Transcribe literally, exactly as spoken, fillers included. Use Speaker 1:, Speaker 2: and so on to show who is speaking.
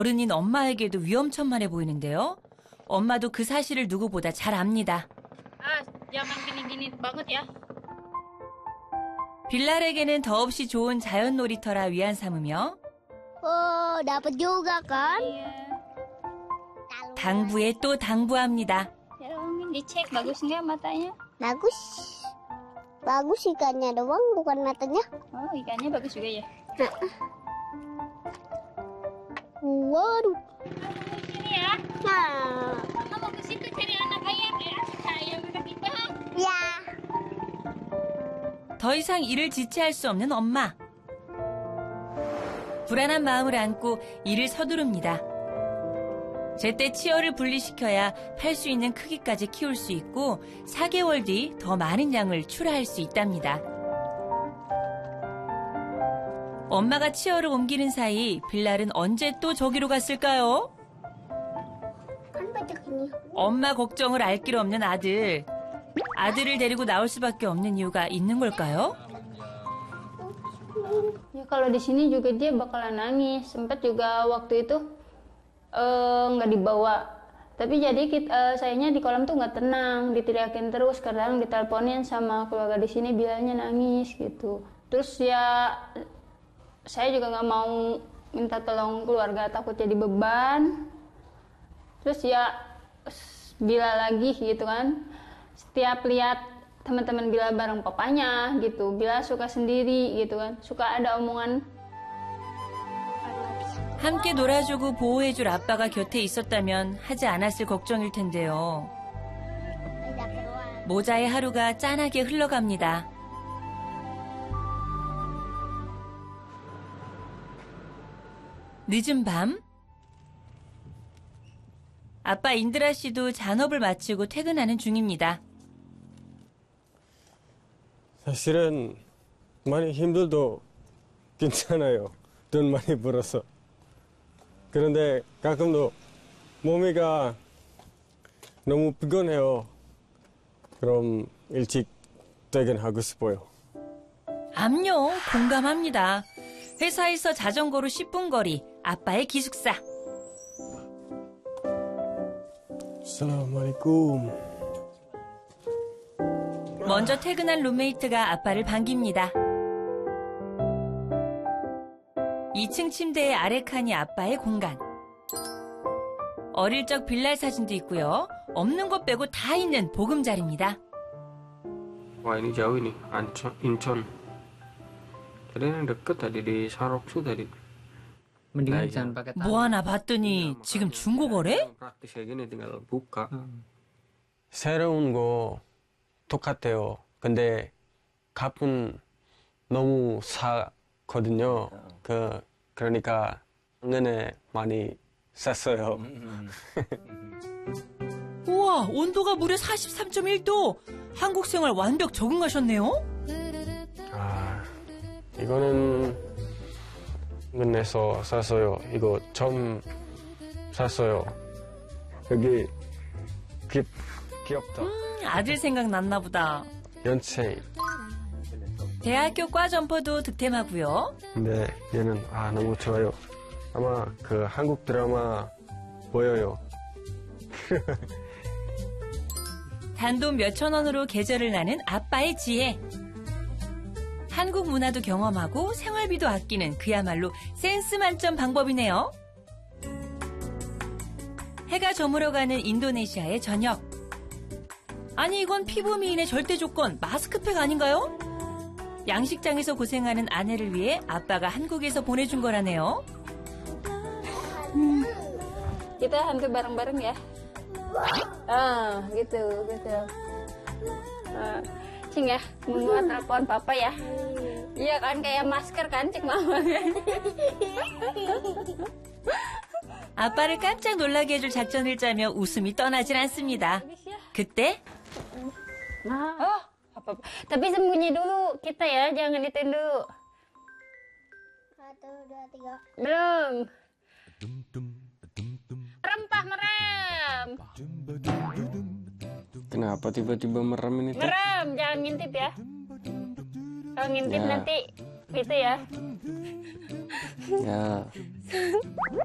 Speaker 1: 어른인 엄마에게도 위험천만해 보이는데요. 엄마도 그 사실을 누구보다 잘 압니다.
Speaker 2: Ah, jangan gini-gini banget ya.
Speaker 1: 빌랄에게는 더없이 좋은 자연 놀이터라 위안 삼으며
Speaker 3: Oh, dapat juga kan?
Speaker 1: 당부에 또 당부합니다.
Speaker 2: Ya, Umi dicek bagus nggak matanya?
Speaker 3: Bagus. Bagus ikannya doang, bukan matanya.
Speaker 2: Oh, ikannya bagus juga ya.
Speaker 3: Waduh.
Speaker 2: Sini ya.
Speaker 3: Nah.
Speaker 2: Mama mau ke situ cari anak ayam ya. Ayam udah kita.
Speaker 3: Ya.
Speaker 1: 더 이상 일을 지체할 수 없는 엄마. 불안한 마음을 안고 일을 서두릅니다. 제때 치어를 분리시켜야 팔 수 있는 크기까지 키울 수 있고 사 개월 뒤 더 많은 양을 출하할 수 있답니다. 엄마가 치어를 옮기는 사이 빌랄은 언제 또 저기로 갔을까요?
Speaker 3: Kan banyak ini.
Speaker 1: 엄마 걱정을 알 길 없는 아들. 아들을 데리고 나올 수밖에 없는 이유가 있는 걸까요?
Speaker 2: Ya kalau di sini juga dia bakalan nangis. Sempat juga waktu itu eh, nggak dibawa. Tapi jadi kita, eh, sayanya di kolam tuh nggak tenang, diteriakin terus. Kadang diteleponin sama keluarga di sini bilangnya nangis gitu. Terus ya saya juga nggak mau minta tolong keluarga, takut jadi beban. Terus ya bila lagi gitu kan, setiap lihat teman-teman Bila bareng papanya gitu, Bila suka sendiri gitu kan, suka ada omongan.
Speaker 1: 함께 놀아주고 보호해줄 아빠가 곁에 있었다면 하지 않았을 걱정일 텐데요. 모자의 하루가 짠하게 흘러갑니다. 늦은 밤, 아빠 인드라 씨도 잔업을 마치고 퇴근하는 중입니다.
Speaker 4: 사실은 많이 힘들도 괜찮아요. 돈 많이 벌어서. 그런데 가끔도 몸이가 너무 피곤해요. 그럼 일찍 퇴근하고 싶어요.
Speaker 1: 암요, 공감합니다. 회사에서 자전거로 십 분 거리, 아빠의 기숙사.
Speaker 4: 살라말레이쿰.
Speaker 1: 먼저 퇴근한 룸메이트가 아빠를 반깁니다. 이 층 침대의 아래 칸이 아빠의 공간. 어릴 적 빌랄 사진도 있고요. 없는 것 빼고 다 있는 보금자리입니다.
Speaker 5: Wah ini jauh ini, Ancon, Incheon. Tadi yang deket tadi di Saroksu tadi.
Speaker 6: Mendingan
Speaker 5: Nah,
Speaker 6: jangan
Speaker 5: iya.
Speaker 6: pakai
Speaker 1: 뭐 하나 봤더니 지금 중고거래?
Speaker 5: Praktis kayak gini tinggal buka.
Speaker 4: 새로운 거 똑같아요. 근데 값은 너무 싸거든요. 그 그러니까 작년에 많이 쌌어요.
Speaker 1: 우와, 온도가 무려 사십삼 점 일 도. 한국 생활 완벽 적응하셨네요?
Speaker 4: 아, 이거는 은에서 샀어요. 이거 처음 샀어요. 여기 귀, 귀엽다.
Speaker 1: 음, 아들 생각났나 보다.
Speaker 4: 연체.
Speaker 1: 대학교 과 점퍼도 득템하고요.
Speaker 4: 근데 얘는 아 너무 좋아요. 아마 그 한국 드라마 보여요.
Speaker 1: 단돈 몇천 원으로 계절을 나는 아빠의 지혜. 한국 문화도 경험하고 생활비도 아끼는 그야말로 센스 만점 방법이네요. 해가 저물어가는 인도네시아의 저녁. 아니 이건 피부 미인의 절대 조건 마스크팩 아닌가요? 양식장에서 고생하는 아내를 위해 아빠가 한국에서 보내준 거라네요.
Speaker 2: Hmm. Kita hampir bareng-bareng ya. Ah, gitu, gitu. Ah, Cing ya, mau telepon papa ya. Iya kan, kayak masker kan, Cing mama.
Speaker 1: 아빠를 깜짝 놀라게 해줄 작전을 짜며 웃음이 떠나질 않습니다. 그때
Speaker 2: Nah, oh, apa, apa. Tapi sembunyi dulu kita ya, jangan ituin dulu.
Speaker 3: Satu, dua, tiga.
Speaker 2: Belum. Rempah merem.
Speaker 5: Kenapa tiba-tiba merem ini? Teh?
Speaker 2: Merem, jangan ngintip ya. Kalau ngintip
Speaker 5: Ya.
Speaker 2: nanti gitu ya.
Speaker 5: Ya.